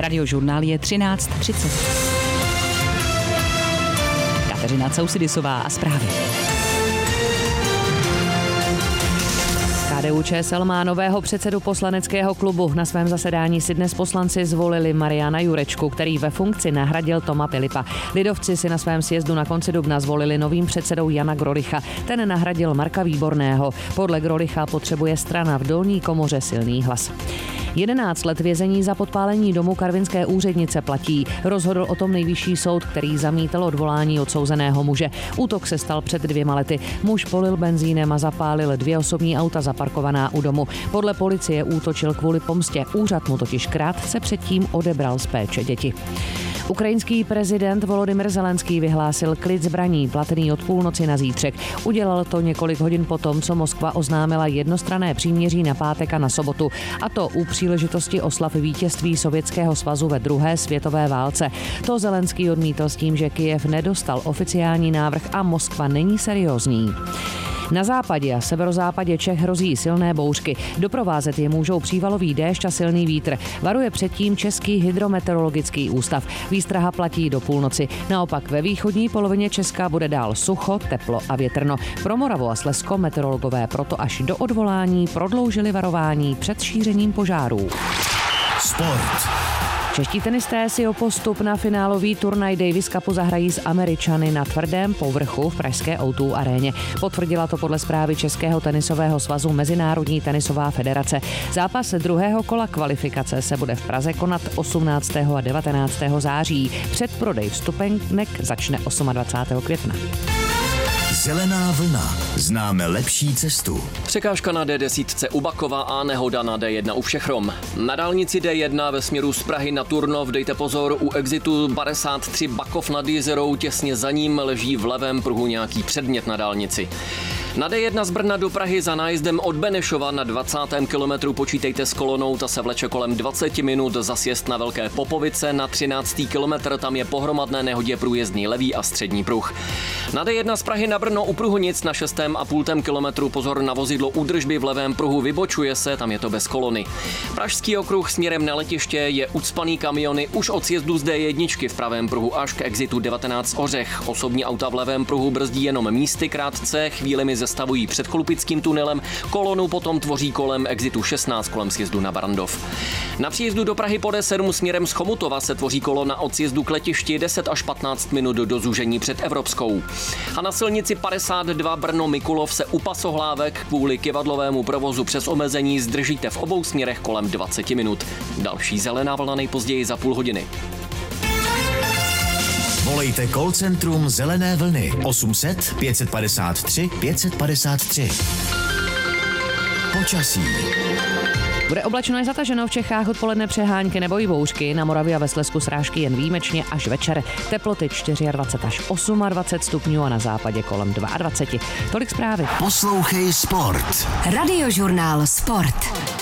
Radiožurnál je 13:30. Kateřina Causidisová a zprávy. KDU-ČSL má nového předsedu poslaneckého klubu. Na svém zasedání si dnes poslanci zvolili Mariana Jurečku, který ve funkci nahradil Toma Pilipa. Lidovci si na svém sjezdu na konci dubna zvolili novým předsedou Jana Grolicha. Ten nahradil Marka Výborného. Podle Grolicha potřebuje strana v dolní komoře silný hlas. 11 let vězení za podpálení domu karvinské úřednice platí. Rozhodl o tom nejvyšší soud, který zamítl odvolání odsouzeného muže. Útok se stal před 2 lety. Muž polil benzínem a zapálil 2 osobní auta zaparkovaná u domu. Podle policie útočil kvůli pomstě. Úřad mu totiž krátce předtím odebral z péče děti. Ukrajinský prezident Volodymyr Zelenský vyhlásil klid zbraní platný od půlnoci na zítřek. Udělal to několik hodin potom, co Moskva oznámila jednostranné příměří na pátek a na sobotu. A to u příležitosti oslav vítězství Sovětského svazu ve druhé světové válce. To Zelenský odmítl s tím, že Kyjev nedostal oficiální návrh a Moskva není seriózní. Na západě a severozápadě Čech hrozí silné bouřky. Doprovázet je můžou přívalový déšť a silný vítr. Varuje předtím Český hydrometeorologický ústav. Výstraha platí do půlnoci. Naopak ve východní polovině Česka bude dál sucho, teplo a větrno. Pro Moravu a Slezsko meteorologové proto až do odvolání prodloužili varování před šířením požárů. Sport. Čeští tenisté si o postup na finálový turnaj Davis Cupu zahrají s Američany na tvrdém povrchu v pražské O2 aréně. Potvrdila to podle zprávy Českého tenisového svazu Mezinárodní tenisová federace. Zápas druhého kola kvalifikace se bude v Praze konat 18. a 19. září. Předprodej vstupenek začne 28. května. Zelená vlna. Známe lepší cestu. Překážka na D10 u Bakova a nehoda na D1 u Všechrom. Na dálnici D1 ve směru z Prahy na Turnov dejte pozor, u exitu 53 Bakov nad Jizerou, těsně za ním leží v levém pruhu nějaký předmět na dálnici. Na D1 z Brna do Prahy za nájezdem od Benešova na 20. kilometru počítejte s kolonou, ta se vleče kolem 20 minut, za sjezd na Velké Popovice na 13. kilometr, tam je po hromadné nehodě průjezdný levý a střední pruh. Na D1 z Prahy na Brno u Průhonic na 6,5 kilometru pozor na vozidlo údržby v levém pruhu, vybočuje se, tam je to bez kolony. Pražský okruh směrem na letiště je ucpaný kamiony už od sjezdu z D1 v pravém pruhu až k exitu 19 Ořech. Osobní auta v levém pruhu brzdí jenom místy krátce, chvílemi zastavují před Chlupickým tunelem, kolonu potom tvoří kolem exitu 16 kolem sjezdu na Barandov. Na příjezdu do Prahy po D7 směrem z Chomutova se tvoří kolona od sjezdu k letišti 10 až 15 minut do zúžení před Evropskou. A na silnici 52 Brno-Mikulov se u pasohlávek kvůli kyvadlovému provozu přes omezení zdržíte v obou směrech kolem 20 minut. Další zelená vlna nejpozději za půl hodiny. Volejte call centrum Zelené vlny 800 553 553. Počasí. Bude oblačno až zataženo, v Čechách odpoledne přehánky nebo i bouřky, na Moravě a ve Slezsku srážky jen výjimečně až večer. Teploty 24 až 28 stupňů a na západě kolem 22. Tolik zprávy. Poslouchej Sport. Radiožurnál Sport.